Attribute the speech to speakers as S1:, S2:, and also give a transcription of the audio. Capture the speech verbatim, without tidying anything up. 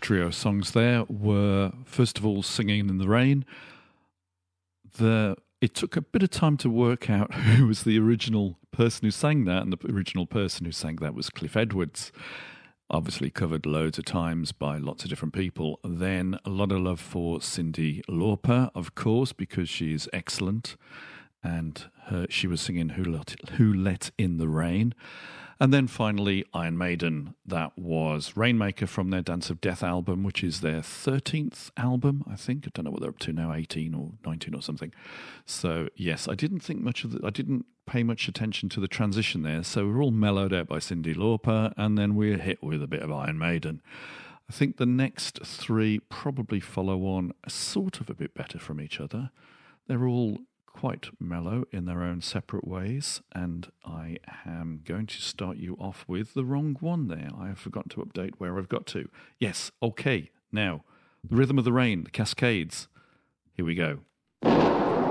S1: trio songs there were, first of all, Singing in the Rain. The It took a bit of time to work out who was the original person who sang that, and the original person who sang that was Cliff Edwards. Obviously covered loads of times by lots of different people. Then A Lot of Love for Cyndi Lauper, of course, because she is excellent. And her, she was singing Who Let, Who Let in the Rain. And then finally, Iron Maiden. That was Rainmaker from their Dance of Death album, which is their thirteenth album, I think. I don't know what they're up to now, eighteen or nineteen or something. So, yes, I didn't think much of the... I didn't pay much attention to the transition there. So we're all mellowed out by Cyndi Lauper, and then we're hit with a bit of Iron Maiden. I think the next three probably follow on sort of a bit better from each other. They're all quite mellow in their own separate ways, and I am going to start you off with the wrong one there. I have forgotten to update where I've got to. Yes, okay, now, The Rhythm of the Rain, The Cascades. Here we go.